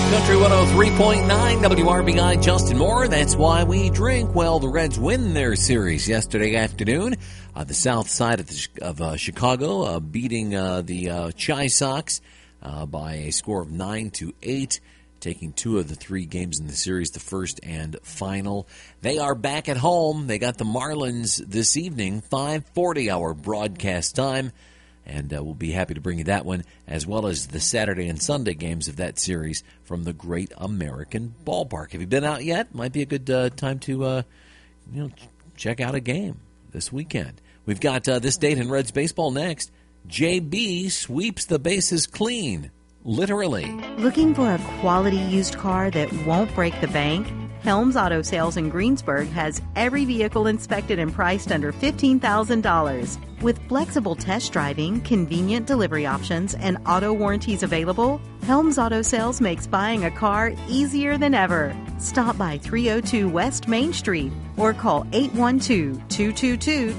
Country 103.9 WRBI, Justin Moore. That's why we drink. Well, the Reds win their series yesterday afternoon. The south side of Chicago, beating the Chi Sox by a score of 9-8, taking 2 of the 3 games in the series, the first and final. They are back at home. They got the Marlins this evening, 5:40 our broadcast time. And we'll be happy to bring you that one, as well as the Saturday and Sunday games of that series from the Great American Ballpark. Have you been out yet? Might be a good time to check out a game this weekend. We've got this date in Reds baseball next. JB sweeps the bases clean, literally. Looking for a quality used car that won't break the bank? Helms Auto Sales in Greensburg has every vehicle inspected and priced under $15,000. With flexible test driving, convenient delivery options, and auto warranties available, Helms Auto Sales makes buying a car easier than ever. Stop by 302 West Main Street or call 812-222